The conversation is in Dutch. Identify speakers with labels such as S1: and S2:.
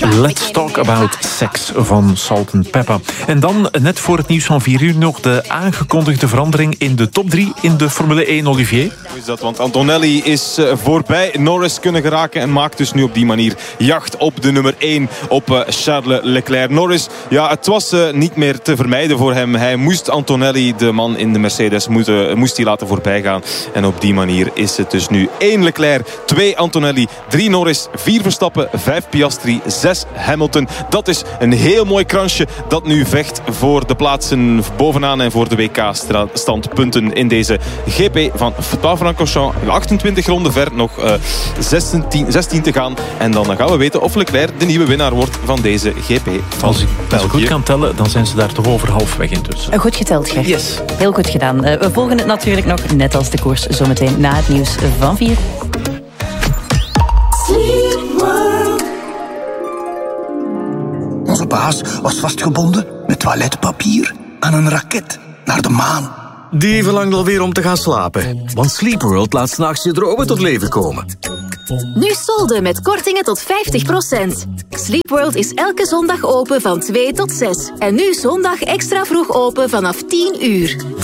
S1: Let's Talk About Sex van Salt&Pepper. En dan, net voor het nieuws van 4 uur, nog de aangekondigde verandering in de top 3 in de Formule 1, Olivier.
S2: Hoe is dat? Want Antonelli is voorbij Norris kunnen geraken en maakt dus nu op die manier jacht op de nummer 1, op Charles Leclerc. Norris, ja, het was niet meer te vermijden voor hem. Hij moest Antonelli, de man in de Mercedes, moest hij laten voorbij gaan. En op die manier is het dus nu 1 Leclerc, 2 Antonelli, 3 Norris, 4 Verstappen, 5 Piastri, 6 Hamilton. Dat is een heel mooi kransje dat nu vecht voor de plaatsen bovenaan en voor de WK-standpunten in deze GP van Spa-Francorchamps. 28 ronden ver, nog 16 te gaan. En dan gaan we weten of Leclerc de nieuwe winnaar wordt van deze GP van
S1: Als ik goed kan tellen, dan zijn ze daar toch over halfweg intussen.
S3: Goed geteld, Gert.
S1: Yes.
S3: Heel goed gedaan. We volgen het natuurlijk nog, net als de koers, zometeen na het nieuws van 4.
S4: Onze baas was vastgebonden met toiletpapier aan een raket naar de maan.
S5: Die verlangt alweer om te gaan slapen. Want Sleep World laat 's nachts je dromen tot leven komen.
S6: Nu solden met kortingen tot 50%. Sleep World is elke zondag open van 2 tot 6. En nu zondag extra vroeg open vanaf 10 uur.